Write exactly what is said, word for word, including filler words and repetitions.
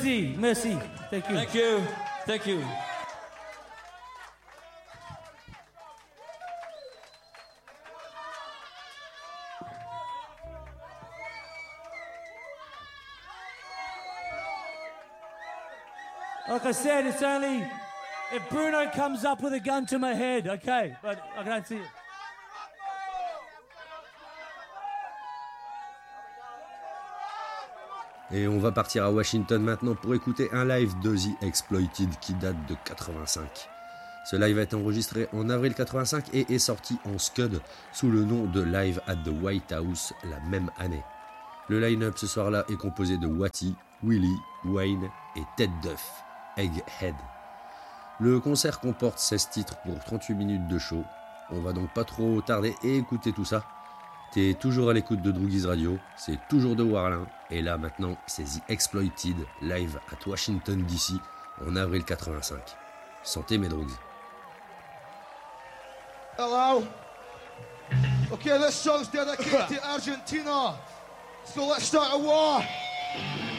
Merci, merci. Thank you. Thank you. Thank you. Like I said, it's only if Bruno comes up with a gun to my head, okay, but I can't see it. Et on va partir à Washington maintenant pour écouter un live de The Exploited qui date de quatre-vingt-cinq. Ce live a été enregistré en avril quatre-vingt-cinq et est sorti en scud sous le nom de Live at the White House la même année. Le line-up ce soir-là est composé de Wattie, Willie, Wayne et Ted Duff, Egghead. Le concert comporte seize titres pour trente-huit minutes de show. On va donc pas trop tarder et écouter tout ça. T'es toujours à l'écoute de Droogies Radio, c'est toujours de Warlin, et là maintenant c'est The Exploited, live at Washington D C en avril quatre-vingt-cinq. Santé mes Droogs. Hello. Okay, this song's dedicated to Argentina. So let's start a war.